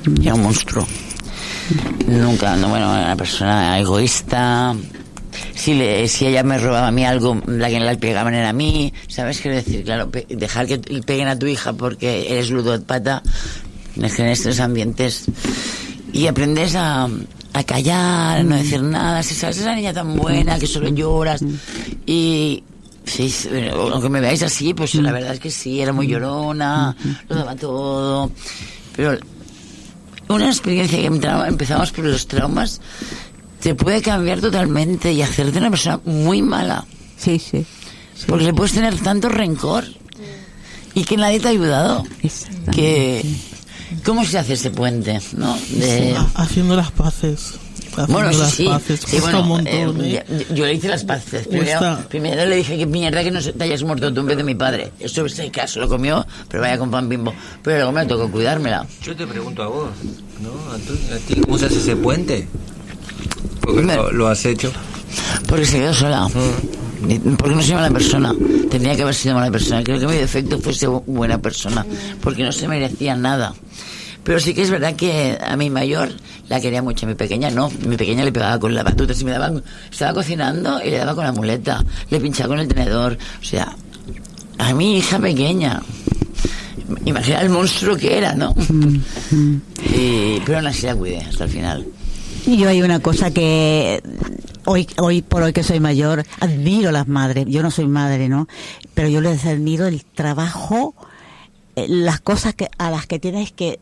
Era un monstruo. Nunca, no, bueno, era una persona egoísta. Si ella me robaba a mí algo, la que la pegaban era a mí, ¿sabes? Quiero decir, claro, dejar que peguen a tu hija porque eres ludópata en estos ambientes, y aprendes a callar, a no decir nada. Si sabes, esa niña tan buena que solo lloras, y sí, aunque me veáis así, pues la verdad es que sí, era muy llorona, lo daba todo, pero una experiencia que empezamos por los traumas te puede cambiar totalmente y hacerte una persona muy mala. Sí. Porque le puedes tener tanto rencor y que nadie te ha ayudado. Que ¿cómo se hace ese puente, no? Haciendo las paces. Bueno, sí. Bueno, un montón, yo le hice las paces. Primero le dije que mierda que no te hayas muerto tú en vez de mi padre. Eso es el caso, lo comió, pero vaya con pan Bimbo. Pero luego me tocó cuidármela. Yo te pregunto a vos, ¿no? ¿A ti cómo se hace ese puente? Porque lo has hecho. Porque se quedó sola. Porque no soy mala persona. Tenía que haber sido mala persona. Creo que mi defecto fuese buena persona, porque no se merecía nada. Pero sí que es verdad que a mi mayor la quería mucho, a mi pequeña no. Mi pequeña le pegaba con la batuta. Si estaba cocinando y le daba con la muleta, le pinchaba con el tenedor. O sea, a mi hija pequeña, imagina el monstruo que era, ¿no? Pero aún así la cuidé hasta el final. Y yo hay una cosa que hoy por hoy que soy mayor, admiro a las madres. Yo no soy madre, ¿no? Pero yo les admiro el trabajo, las cosas a las que tienes que,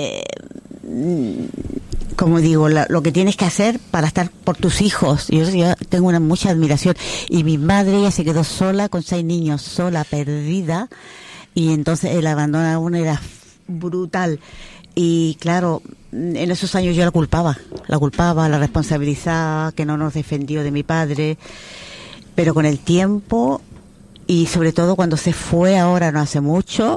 como digo, lo que tienes que hacer para estar por tus hijos. Yo tengo mucha admiración. Y mi madre, ella se quedó sola con 6 niños, sola, perdida. Y entonces el abandono a uno era brutal. Y claro, en esos años yo la culpaba, la responsabilizaba, que no nos defendió de mi padre, pero con el tiempo, y sobre todo cuando se fue ahora no hace mucho,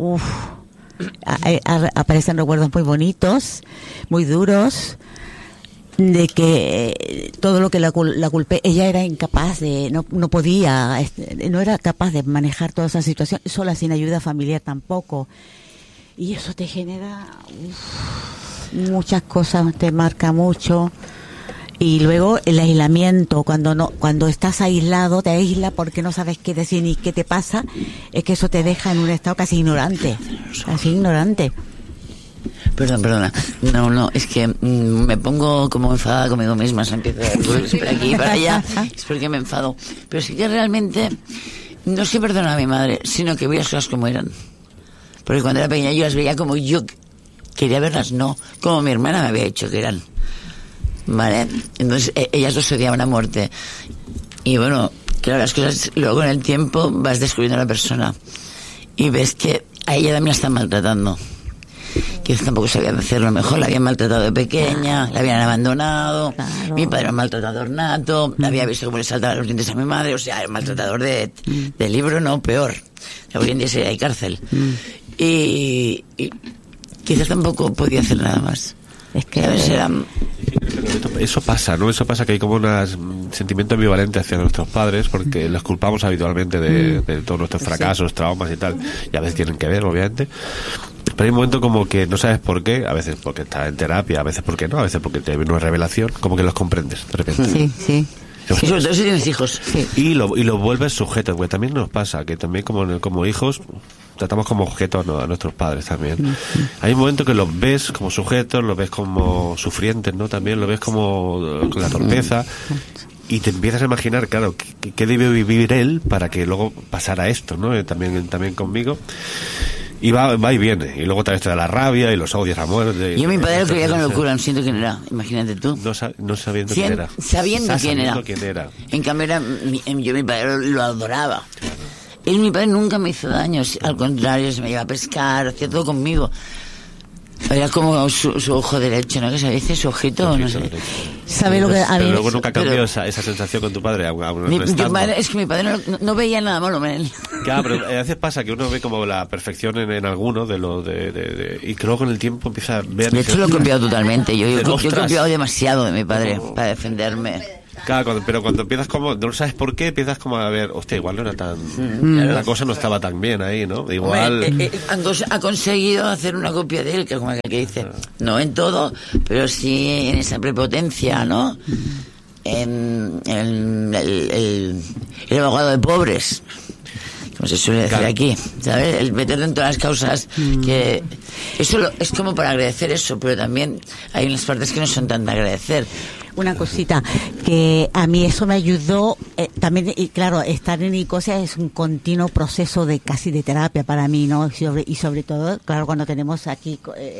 aparecen recuerdos muy bonitos, muy duros, de que todo lo que la culpé, ella era incapaz de, no podía, no era capaz de manejar toda esa situación, sola, sin ayuda familiar tampoco. Y eso te genera muchas cosas, te marca mucho. Y luego el aislamiento, cuando estás aislado, te aísla porque no sabes qué decir ni qué te pasa, es que eso te deja en un estado casi ignorante. Perdona. No, es que me pongo como enfadada conmigo misma, se empieza a por aquí y para allá, es porque me enfado. Pero sí que realmente no se perdona a mi madre, sino que veía las cosas como eran. Porque cuando era pequeña yo las veía como yo quería verlas, no como mi hermana me había hecho que eran. ¿Vale? Entonces ellas dos odiaban a muerte. Y bueno, claro, las cosas luego en el tiempo vas descubriendo a la persona y ves que a ella también la están maltratando, que tampoco sabía hacerlo mejor. La habían maltratado de pequeña, la habían abandonado, claro. Mi padre era un maltratador nato, había visto cómo le saltaban los dientes a mi madre. O sea, era un maltratador de libro, no, peor. Hoy en día sería hay cárcel. Y quizás tampoco podía hacer nada más. Es que eso pasa, ¿no? Eso pasa, que hay como un sentimiento ambivalente hacia nuestros padres, porque los culpamos habitualmente de todos nuestros fracasos, traumas y tal, y a veces tienen que ver, obviamente. Pero hay un momento como que no sabes por qué, a veces porque estás en terapia, a veces porque no, a veces porque te viene una revelación, como que los comprendes de repente. Sí. Y sobre todo si tienes hijos. Sí. Y lo vuelves sujeto, porque también nos pasa que también como hijos tratamos como objetos a nuestros padres también. Hay un momento que los ves como sujetos, los ves como sufrientes, ¿no? También los ves como con la torpeza, y te empiezas a imaginar, claro, qué debió vivir él para que luego pasara esto, ¿no? También conmigo. Y va y viene, y luego tal vez te da la rabia y los odias a muerte. Yo mi padre lo quería con locura, no siento quién era, imagínate tú. No sabiendo quién era. Sabiendo quién era. En cambio yo mi padre lo adoraba. Claro. Mi padre nunca me hizo daño, al contrario, se me llevaba a pescar, hacía todo conmigo. Era como su ojo derecho, ¿no? Que se dice su ojito, no sé. ¿Sabe lo que a pero luego nunca cambió esa sensación con tu padre. Es que mi padre no veía nada malo en él. Claro, pero a veces pasa que uno ve como la perfección en alguno y que luego con el tiempo empieza a ver. De hecho lo he copiado totalmente. Yo he copiado demasiado de mi padre para defenderme. Claro, pero cuando empiezas como, no sabes por qué, empiezas como a ver, hostia, igual no era tan, la cosa no estaba tan bien ahí, ¿no? Igual. Ha conseguido hacer una copia de él, que como aquel que dice, no en todo, pero sí en esa prepotencia, ¿no? El abogado de pobres, como se suele decir aquí, ¿sabes? El meterte en todas las causas que eso es como para agradecer eso, pero también hay unas partes que no son tan de agradecer. Una cosita, que a mí eso me ayudó también, y claro, estar en Nicosia es un continuo proceso de casi de terapia para mí, ¿no? Y sobre todo, claro, cuando tenemos aquí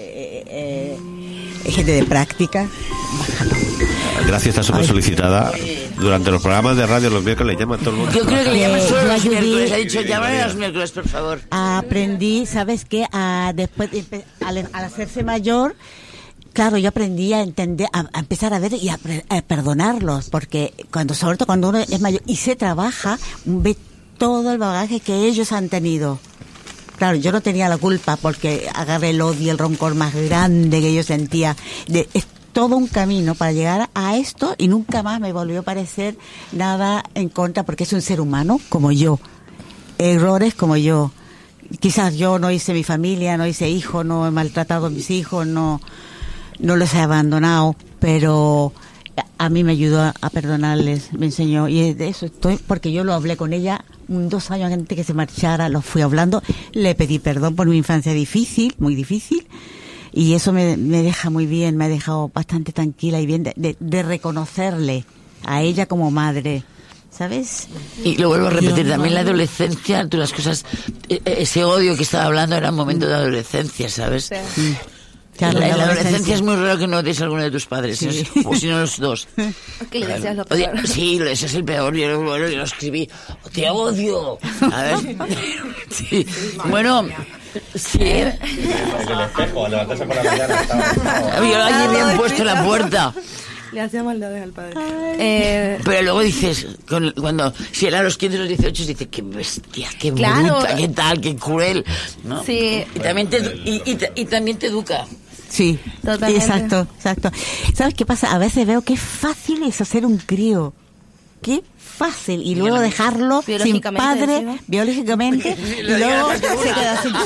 gente de práctica. Gracias, está súper solicitada. Durante los programas de radio los miércoles llaman todo el mundo. Yo creo que le llaman solo los miércoles. Ha dicho, llámame los miércoles, por favor. Aprendí, ¿sabes qué? Después, al hacerse mayor, claro, yo aprendí a entender, a empezar a ver y a perdonarlos, porque sobre todo cuando uno es mayor y se trabaja, ve todo el bagaje que ellos han tenido. Claro, yo no tenía la culpa porque agarré el odio, el rencor más grande que yo sentía. Es todo un camino para llegar a esto y nunca más me volvió a parecer nada en contra, porque es un ser humano como yo, errores como yo. Quizás yo no hice mi familia, no hice hijos, no he maltratado a mis hijos, no los he abandonado, pero a mí me ayudó a perdonarles, me enseñó, y de eso estoy, porque yo lo hablé con ella 2 años antes que se marchara, lo fui hablando, le pedí perdón por mi infancia difícil, muy difícil, y eso me deja muy bien, me ha dejado bastante tranquila y bien de reconocerle a ella como madre, ¿sabes? Y lo vuelvo a repetir, también la adolescencia, tú las cosas, ese odio que estaba hablando era un momento de adolescencia, ¿sabes? Sí. Claro, en la adolescencia es muy raro que no odies a alguno de tus padres, Sí. o si no los dos. Que le deseas lo peor. Sí, ese es el peor, yo lo escribí, te odio. A ver, sí. Bueno, sí. En el espejo, al levantarse por la mañana estaba... Había alguien bien puesto en la puerta. Le hacía maldades al padre. Pero luego dices, si él a los 15 o los 18 dice, qué bestia, qué Claro. bruta, qué tal, qué cruel, ¿no? Sí. Y también también te educa. Sí, Totalmente. exacto. ¿Sabes qué pasa? A veces veo qué fácil es hacer un crío. Qué fácil. Y luego dejarlo sin Biológicamente, padre, encima. biológicamente, y luego se queda sin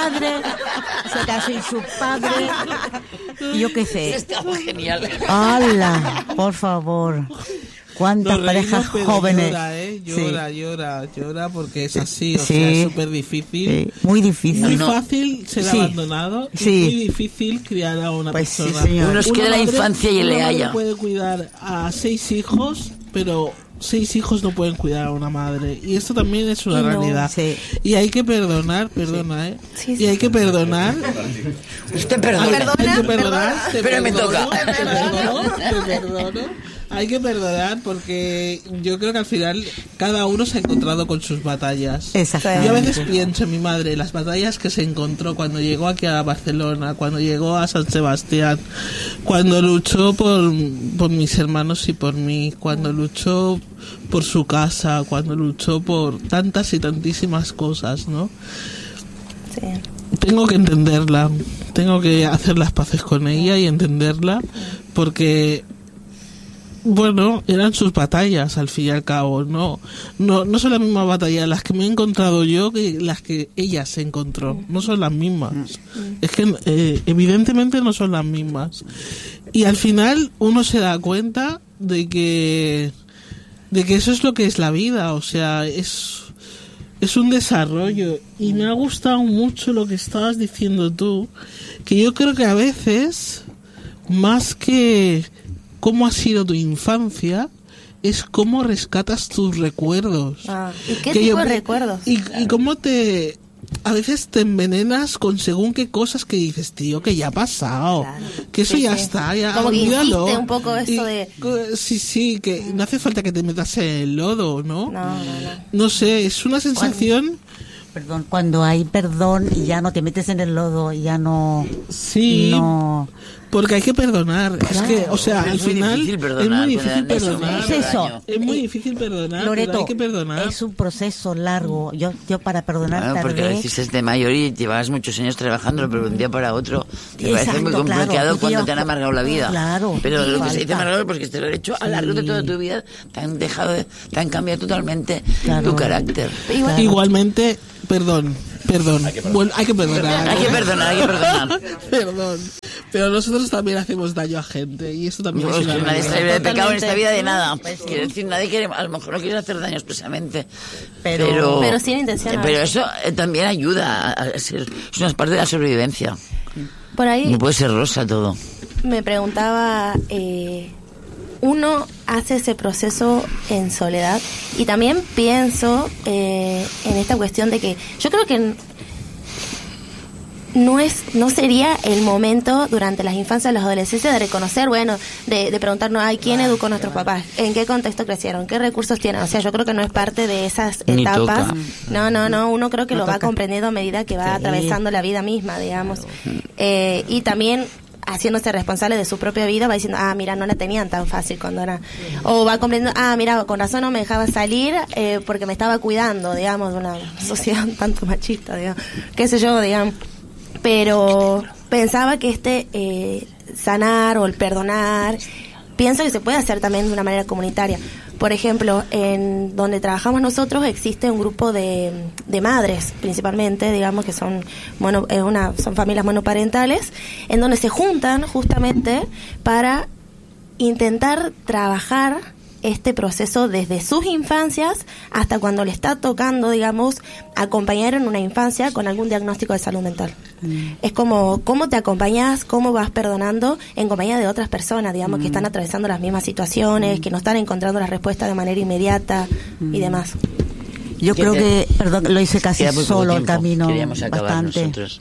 su padre, y yo qué sé. Estaba genial. ¡Hala! Por favor. ¿Cuántas Nos parejas reímos, pero jóvenes? Llora porque es así, o Sí. sea, es súper difícil. Sí, muy difícil. Muy No. fácil ser Sí. abandonado y Sí. muy difícil criar a una Pues sí, persona. señor. Unos queda la infancia y el una madre leaya. puede cuidar a 6 hijos, pero 6 hijos no pueden cuidar a una madre. Y esto también es una Y no, realidad. sí. Y hay que perdonar, Sí, y sí. hay que perdonar. Usted perdona. Hay que perdonar. te Pero me perdono, toca. te perdono. Hay que perdonar porque yo creo que al final cada uno se ha encontrado con sus batallas. Exactamente. Yo a veces pienso en mi madre, las batallas que se encontró cuando llegó aquí a Barcelona, cuando llegó a San Sebastián, cuando luchó por mis hermanos y por mí, cuando luchó por su casa, cuando luchó por tantas y tantísimas cosas, ¿no? Sí. Tengo que entenderla, tengo que hacer las paces con ella y entenderla, porque bueno, eran sus batallas al fin y al cabo, no son las mismas batallas las que me he encontrado yo que las que ella se encontró, no son las mismas, es que evidentemente no son las mismas, y al final uno se da cuenta de que eso es lo que es la vida, o sea, es un desarrollo, y me ha gustado mucho lo que estabas diciendo tú, que yo creo que a veces, más que cómo ha sido tu infancia, es cómo rescatas tus recuerdos. ¿Y qué tipo de recuerdos? Y cómo a veces te envenenas con según qué cosas que dices, tío, que ya ha pasado, Claro. que eso Sí, ya sí. está, ya Como que olvídalo. insiste un poco esto de... Sí, que no hace falta que te metas en el lodo, ¿no? No. No sé, es una sensación Perdón, cuando hay perdón y ya no te metes en el lodo, ya no... Sí, no... porque hay que perdonar. Claro. Es que, o sea, Es al muy final difícil es perdonar, muy difícil porque perdonar. Es eso. Es muy difícil perdonar, Loreto, pero hay que perdonar. es un proceso largo. Yo para perdonar Claro, porque lo tardé... hiciste de mayor y llevabas muchos años trabajándolo, pero de un día para otro te parece Exacto, muy complicado claro. cuando te han amargado la vida. Claro, Pero lo que se dice falta. amargado es porque te lo han hecho a lo largo de toda tu vida, te han cambiado totalmente Claro. tu carácter. Igual, Igualmente, perdón. Bueno, hay que perdonar. Hay que perdonar. Perdón. Pero nosotros también hacemos daño a gente y eso también No, es es una que nadie está realidad. libre de pecado en esta vida de nada. Pues sí. Quiero decir, nadie quiere, a lo mejor no quiere hacer daño expresamente. Pero sin intención. Pero eso también ayuda a ser, es una parte de la sobrevivencia. Por ahí No puede ser rosa todo. me preguntaba, uno hace ese proceso en soledad y también pienso en esta cuestión de que yo creo que no sería el momento durante las infancias, las adolescencias de reconocer, bueno, de preguntarnos, ay, ¿quién educó a nuestros papás? ¿En qué contexto crecieron? ¿Qué recursos tienen? O sea, yo creo que no es parte de esas Ni etapas. toca. No, uno creo que No lo va toca. comprendiendo a medida que va Sí. atravesando la vida misma, digamos. Y también haciéndose responsable de su propia vida, va diciendo, mira, no la tenían tan fácil cuando era... O va comprendiendo, mira, con razón no me dejaba salir porque me estaba cuidando, digamos, de una sociedad un tanto machista, digamos. Qué sé yo, digamos. Pero pensaba que sanar o el perdonar, pienso que se puede hacer también de una manera comunitaria. Por ejemplo, en donde trabajamos nosotros existe un grupo de madres, principalmente, digamos que son familias monoparentales, en donde se juntan justamente para intentar trabajar este proceso desde sus infancias hasta cuando le está tocando, digamos, acompañar en una infancia con algún diagnóstico de salud mental. Es como, ¿cómo te acompañas? ¿Cómo vas perdonando en compañía de otras personas, digamos, que están atravesando las mismas situaciones, que no están encontrando la respuesta de manera inmediata y demás? yo creo que, perdón, lo hice casi Queda muy poco solo el tiempo. camino, Queríamos acabar bastante. nosotros.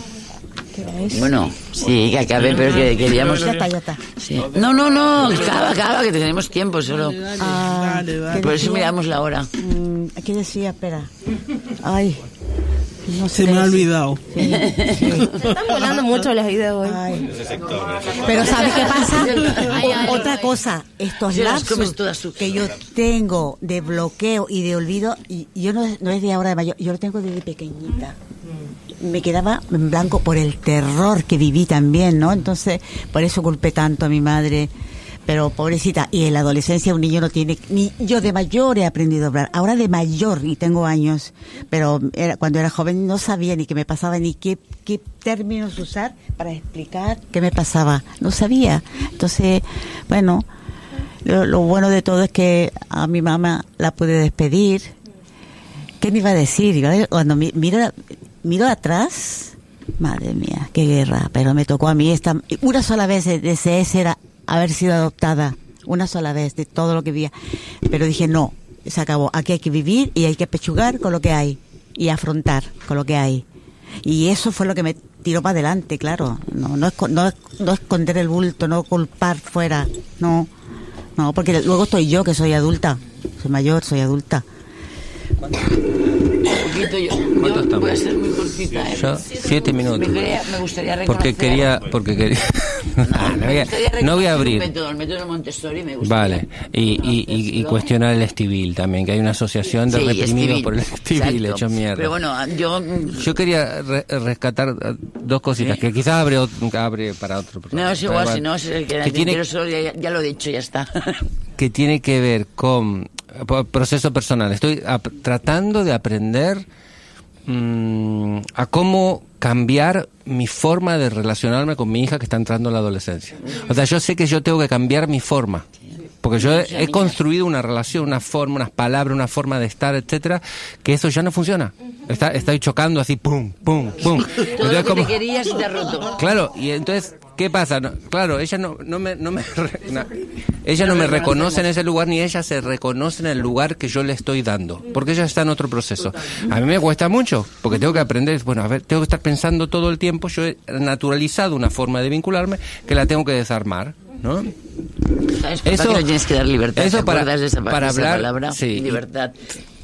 Bueno, sí, que acabe, pero que queríamos... Ya está. Sí. No, acaba, que tenemos tiempo solo. Dale. Por eso miramos la hora. ¿Qué decía? Espera. Ay, no sé. Se me ha olvidado. Sí. Están volando mucho los videos hoy. Ay. Pero ¿sabes qué pasa? Otra cosa, estos Se las comes lapsos todas tú. que yo tengo de bloqueo y de olvido, y yo no es de ahora de mayor, yo lo tengo desde pequeñita. Me quedaba en blanco por el terror que viví también, ¿no? Entonces, por eso culpé tanto a mi madre. Pero pobrecita, y en la adolescencia un niño no tiene, ni yo de mayor he aprendido a hablar, ahora de mayor y tengo años, pero cuando era joven no sabía ni qué me pasaba, ni qué términos usar para explicar qué me pasaba, no sabía. Entonces, bueno, lo bueno de todo es que a mi mamá la pude despedir. ¿Qué me iba a decir? Cuando miro atrás, madre mía, qué guerra, pero me tocó a mí una sola vez desde ese era haber sido adoptada, una sola vez de todo lo que vivía, pero dije no, se acabó, aquí hay que vivir y hay que pechugar con lo que hay y afrontar con lo que hay, y eso fue lo que me tiró para adelante, claro, no esconder el bulto, no culpar fuera, no, porque luego estoy yo que soy adulta, soy mayor, soy adulta. Yo voy a ser muy cortita. Yo, 7 minutos. Me gustaría reconocer... Porque quería no voy a abrir. El método Montessori me gusta. Vale, y cuestionar el Estivil también, que hay una asociación de reprimidos Estivil. por el Estivil, Exacto. hecho mierda. Pero bueno, yo quería rescatar dos cositas, que quizás abre para otro programa. No, es igual, Pero si no, es el que tiene, solo ya lo he dicho, ya está. que tiene que ver con proceso personal. Estoy tratando de aprender a cómo cambiar mi forma de relacionarme con mi hija que está entrando en la adolescencia. O sea, yo sé que yo tengo que cambiar mi forma, porque yo he construido una relación, una forma, unas palabras, una forma de estar, etcétera, que eso ya no funciona. Estoy chocando así, pum, pum, pum. Todo Entonces, lo que te querías te ha roto. Claro, y entonces, ¿qué pasa? Claro, ella no me reconoce en ese lugar, ni ella se reconoce en el lugar que yo le estoy dando, porque ella está en otro proceso. A mí me cuesta mucho, porque tengo que aprender, bueno, a ver, tengo que estar pensando todo el tiempo, yo he naturalizado una forma de vincularme que la tengo que desarmar, ¿no? ¿Sabes? Eso, que le tienes que dar libertad. Eso ¿Te acuerdas de esa para hablar, palabra? sí, Libertad.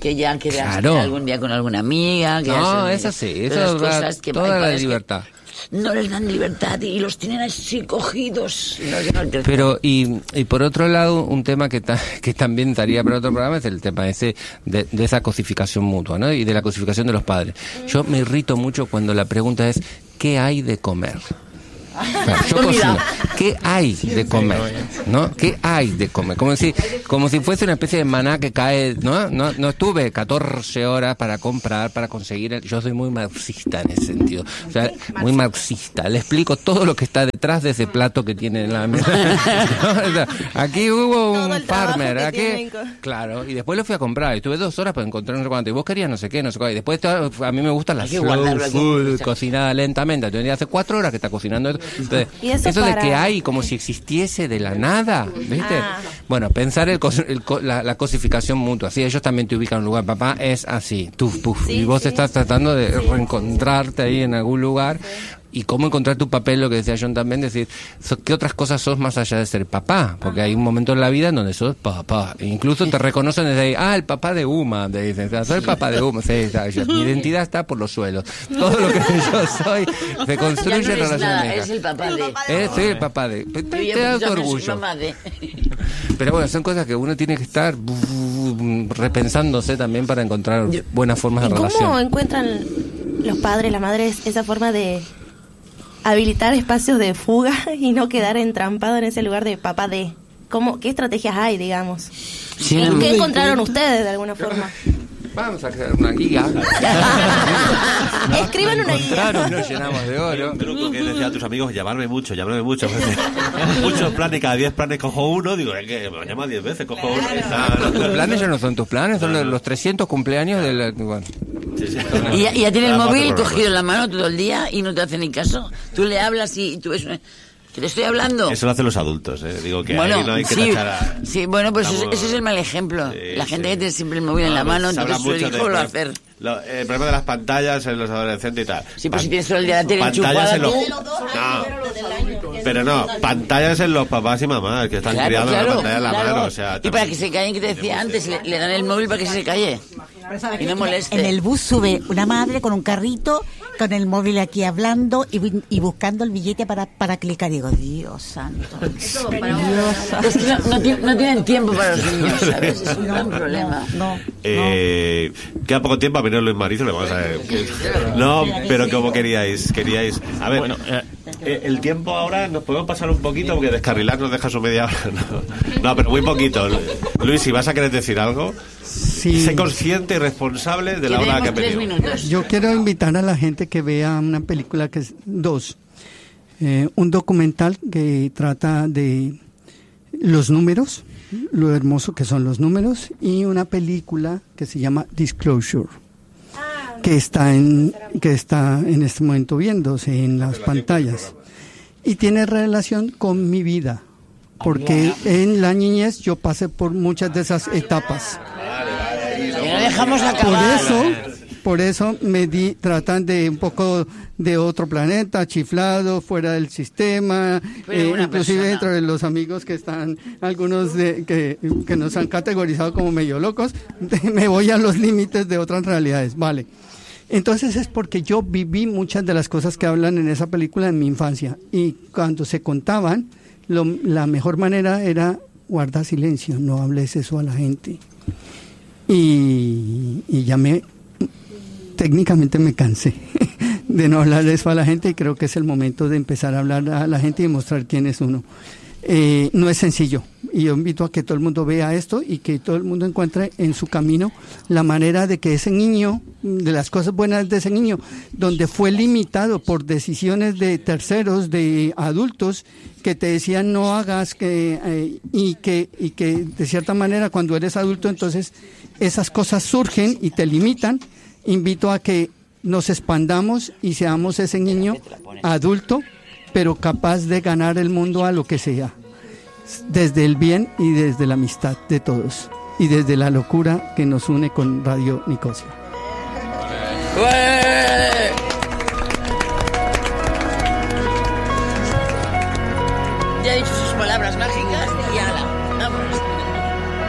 que ya quedas Claro. algún día con alguna amiga. Que No, hacen- eso sí, todas eso las da cosas que toda hay la padres que libertad. no les dan libertad y los tienen así cogidos. Y los dejan crecer. Pero, y por otro lado, un tema que también estaría para otro programa es el tema ese de esa cosificación mutua, ¿no? Y de la cosificación de los padres. Yo me irrito mucho cuando la pregunta es, ¿qué hay de comer? Claro, yo cocino. ¿Qué hay de comer? ¿No? ¿Qué hay de comer? Como si fuese una especie de maná que cae, ¿no? No estuve 14 horas para comprar, para conseguir. Yo soy muy marxista en ese sentido. O sea, muy marxista. Le explico todo lo que está detrás de ese plato que tiene en la mesa. ¿No? O sea, aquí hubo Todo un el trabajo farmer, que aquí. tienen con- Claro, y después lo fui a comprar. Y tuve 2 horas para encontrar no sé cuánto. Y vos querías no sé qué, no sé cuál. Y después a mí me gustan las Hay que slow guardarlo aquí. food, cocinada lentamente. Entonces, hace 4 horas que está cocinando esto. Entonces, Y eso eso de para- que hay como si existiese de la nada, ¿viste? Ah. Bueno, pensar la cosificación mutua. Sí, ellos también te ubican en un lugar. Papá es así, tuf, puf. Sí, y vos sí. estás tratando de reencontrarte ahí en algún lugar. Y cómo encontrar tu papel, lo que decía John también, decir, ¿qué otras cosas sos más allá de ser papá? Porque hay un momento en la vida en donde sos papá. E incluso te reconocen desde ahí, el papá de Uma, te dicen, soy el papá de Uma. Sí, mi identidad está por los suelos. Todo lo que yo soy se Ya construye no en eres relación a nada, mi hija. es el papá de... Soy el papá de... Te Yo ya da pues, tu yo soy orgullo. mamá de... Pero bueno, son cosas que uno tiene que estar repensándose también para encontrar buenas formas de ¿Y cómo relación. encuentran los padres, las madres, esa forma de habilitar espacios de fuga y no quedar entrampado en ese lugar de papá de? ¿Qué estrategias hay, digamos? Sí, ¿Qué encontraron ustedes de alguna forma? Vamos a crear una guía. Escriban una guía. Nos llenamos de oro. Un truco que decía a tus amigos, llamarme mucho. Muchos planes, cada 10 planes cojo uno, digo, es que me llama 10 veces, cojo uno. Tus planes ya no son tus planes, son los 300 cumpleaños de la... Bueno. Sí, sí. Y ya tiene el Para móvil cuatro cogido en la mano todo el día y no te hace ni caso. Tú le hablas y tú ves... ¿Que te estoy hablando? Eso lo hacen los adultos, ¿eh? Digo que Bueno, ahí no hay que sí, tachar a... sí, bueno, pues Estamos- ese es el mal ejemplo. Sí, La gente sí. que tiene siempre el móvil en la mano, Se habla entonces su mucho hijo de- lo va a hacer. El problema de las pantallas en los adolescentes y tal. Sí, pues si tienes todo el día la tele Pantallas enchufada en los... tú... No, pero no, pantallas en los papás y mamás que están criando la pantalla en la claro. mano, o sea... Y para que se callen, que te decía antes, le dan el móvil para que se calle. Y no moleste. En el bus sube una madre con un carrito, con el móvil aquí hablando y buscando el billete para clicar. Digo, Dios santo. Dios santo. Es que no tienen tiempo para los niños, ¿sabes? Es un gran problema. No. Queda poco tiempo a venir Luis Marizo, le vamos a ver. No, pero como queríais. A ver, Bueno, el tiempo ahora nos podemos pasar un poquito porque descarrilar nos deja su media hora. No, pero muy poquito. Luis, si vas a querer decir algo, Sí, sé consciente y responsable de la hora que ha tenemos 3 pedido. minutos. yo quiero invitar a la gente que vea una película que es un documental que trata de los números, lo hermoso que son los números, y una película que se llama Disclosure, que está en este momento viéndose en las pantallas y tiene relación con mi vida, porque en la niñez yo pasé por muchas de esas etapas. Que no dejamos acabar. Por eso tratan de un poco de otro planeta, chiflado, fuera del sistema, Pero una inclusive persona. dentro de los amigos que están, algunos que nos han categorizado como medio locos, me voy a los límites de otras realidades, vale. Entonces es porque yo viví muchas de las cosas que hablan en esa película en mi infancia, y cuando se contaban, la mejor manera era guardar silencio, no hables eso a la gente. Y ya técnicamente me cansé de no hablar eso a la gente, y creo que es el momento de empezar a hablar a la gente y mostrar quién es uno. No es sencillo, y yo invito a que todo el mundo vea esto y que todo el mundo encuentre en su camino la manera de que ese niño, de las cosas buenas de ese niño, donde fue limitado por decisiones de terceros, de adultos, que te decían no hagas, y que de cierta manera cuando eres adulto entonces esas cosas surgen y te limitan. Invito a que nos expandamos y seamos ese niño adulto, pero capaz de ganar el mundo a lo que sea, desde el bien y desde la amistad de todos, y desde la locura que nos une con Radio Nicosia. Ya ha dicho sus palabras mágicas y ya